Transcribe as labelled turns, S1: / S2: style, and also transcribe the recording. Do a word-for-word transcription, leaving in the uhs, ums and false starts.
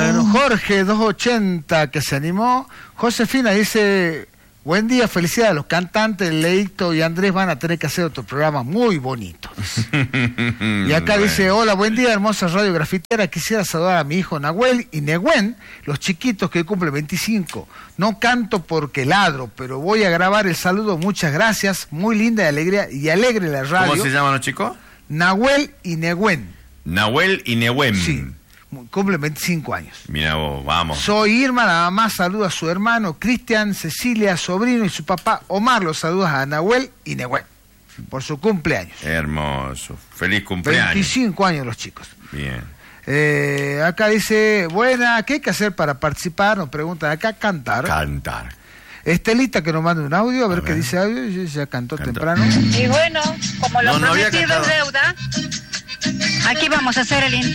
S1: Bueno, Jorge, doscientos ochenta, que se animó. Josefina dice, buen día, felicidades a los cantantes, Leito y Andrés van a tener que hacer otro programa muy bonito. Y acá bueno. Dice, hola, buen día, hermosa radio grafitera, quisiera saludar a mi hijo Nahuel y Nehuen, los chiquitos que cumplen veinticinco. No canto porque ladro, pero voy a grabar el saludo, muchas gracias, muy linda y alegre, y alegre la radio.
S2: ¿Cómo se llaman los chicos?
S1: Nahuel y Nehuen.
S2: Nahuel y Nehuen.
S1: Sí. Cumple veinticinco años.
S2: Mira vos, vamos.
S1: Soy Irma, la mamá saluda a su hermano Cristian, Cecilia, sobrino y su papá Omar. Los saludos a Nahuel y Nehuen por su cumpleaños.
S2: Hermoso. Feliz cumpleaños.
S1: veinticinco años los chicos.
S2: Bien.
S1: Eh, acá dice, buena, ¿qué hay que hacer para participar? Nos preguntan acá, cantar.
S2: Cantar.
S1: Estelita que nos manda un audio, a ver, a ver. Qué dice audio. Ya cantó Cantó. temprano.
S3: Y bueno, como lo no, prometido no es deuda, aquí vamos a hacer el intento.